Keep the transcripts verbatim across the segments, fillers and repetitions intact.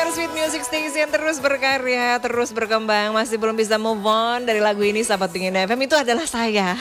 One Sweet Music Station terus berkarya, terus berkembang. Masih belum bisa move on dari lagu ini, sahabat Pingin F M. Itu adalah saya.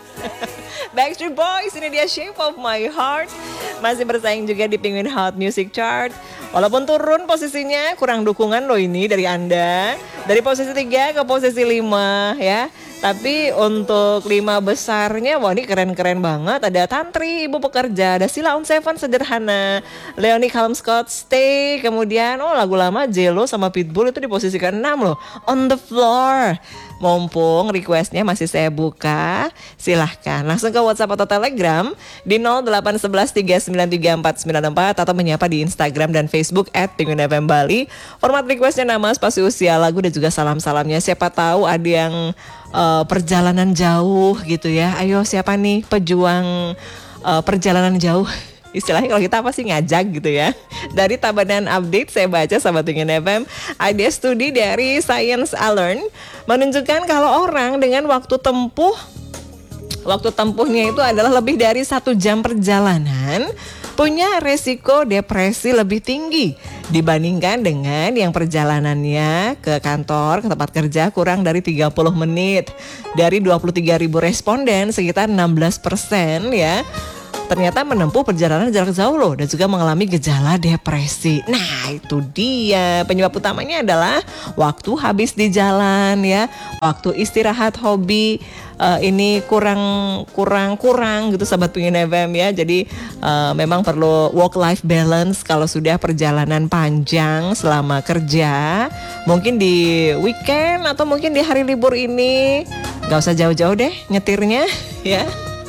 Backstreet Boys, ini dia Shape of My Heart. Masih bersaing juga di Penguin Hot Music Chart. Walaupun turun posisinya, kurang dukungan loh ini dari Anda. Dari posisi tiga ke posisi lima ya. Tapi untuk lima besarnya, wah ini keren-keren banget. Ada Tantri, Ibu Pekerja, ada Sila On Seven, Sederhana, Leonie Calm Scott, Stay. Kemudian oh lagu lama Jello sama Pitbull itu di posisi keenam loh, On the Floor. Mumpung requestnya masih saya buka, silahkan langsung ke WhatsApp atau Telegram di nol delapan satu satu tiga sembilan tiga empat sembilan empat atau menyapa di Instagram dan Facebook at Penguin F M Bali. Format requestnya nama, spasi usia, lagu dan juga salam-salamnya. Siapa tahu ada yang uh, perjalanan jauh gitu ya. Ayo siapa nih pejuang uh, perjalanan jauh? Istilahnya kalau kita apa sih ngajak gitu ya. Dari Tabanan Update saya baca sahabat Pingin F M, ada studi dari Science Alert menunjukkan kalau orang dengan waktu tempuh waktu tempuhnya itu adalah lebih dari satu jam perjalanan punya resiko depresi lebih tinggi dibandingkan dengan yang perjalanannya ke kantor, ke tempat kerja kurang dari tiga puluh menit. Dari dua puluh tiga ribu responden sekitar enam belas persen ya ternyata menempuh perjalanan jarak jauh loh dan juga mengalami gejala depresi. Nah itu dia penyebab utamanya adalah waktu habis di jalan ya, waktu istirahat hobi uh, ini kurang kurang kurang gitu sahabat Pingin F M ya. Jadi uh, memang perlu work life balance kalau sudah perjalanan panjang selama kerja. Mungkin di weekend atau mungkin di hari libur ini gak usah jauh-jauh deh nyetirnya ya.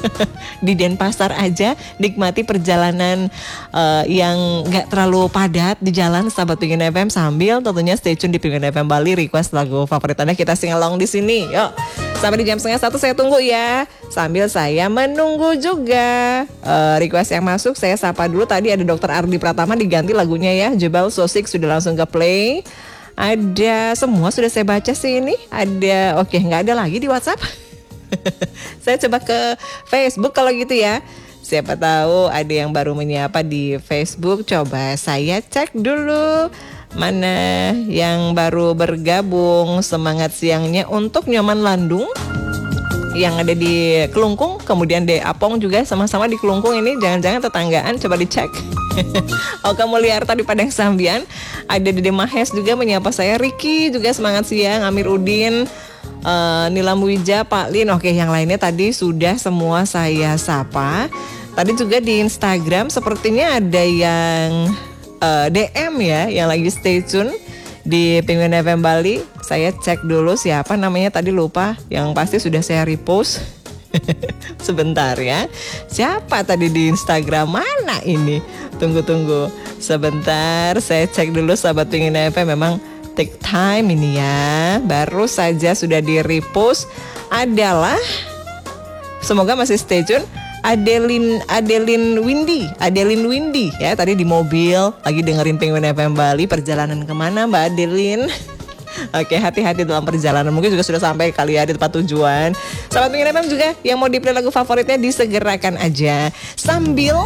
Di Denpasar aja nikmati perjalanan uh, yang gak terlalu padat di jalan sahabat Pingin F M, sambil tentunya stay tune di Penguin F M Bali. Request lagu favorit Anda kita sing along di sini. Yuk sampai di jam setengah satu saya tunggu ya. Sambil saya menunggu juga uh, request yang masuk, saya sapa dulu. Tadi ada Dokter Ardi Pratama diganti lagunya ya, Jebel Sosik sudah langsung ke play. Ada semua sudah saya baca sih ini. Ada oke okay, nggak ada lagi di WhatsApp. Saya coba ke Facebook kalau gitu ya. Siapa tahu ada yang baru menyapa di Facebook. Coba saya cek dulu mana yang baru bergabung. Semangat siangnya untuk Nyoman Landung yang ada di Kelungkung. Kemudian De Apong juga sama-sama di Kelungkung ini. Jangan-jangan tetanggaan, coba dicek. Oka Mulyarta di Padang Sambian. Ada Dede Mahes juga menyapa saya. Ricky juga semangat siang. Amir Udin, Uh, Nilam Wija, Pak Lin. Oke, yang lainnya tadi sudah semua saya sapa. Tadi juga di Instagram sepertinya ada yang uh, D M ya, yang lagi stay tune di Penguin F M Bali. Saya cek dulu siapa namanya tadi, lupa. Yang pasti sudah saya repost. Sebentar ya. Siapa tadi di Instagram? Mana ini? Tunggu-tunggu sebentar, saya cek dulu sahabat Penguin F M. Memang take time ini ya. Baru saja sudah di repost adalah, semoga masih stay tune, Adeline Adeline Windy Adeline Windy ya, tadi di mobil lagi dengerin Penguin F M Bali. Perjalanan kemana Mbak Adeline? Oke, hati-hati dalam perjalanan. Mungkin juga sudah sampai kali ya di tempat tujuan. Sahabat Penguin F M juga yang mau di-play lagu favoritnya disegerakan aja. Sambil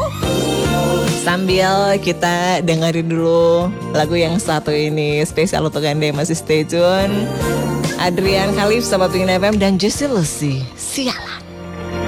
Sambil kita dengerin dulu lagu yang satu ini, spesial untuk Anda yang masih stay tune. Adrian Khalif, sahabat Penguin F M, dan Jesse Lucy, Sialan.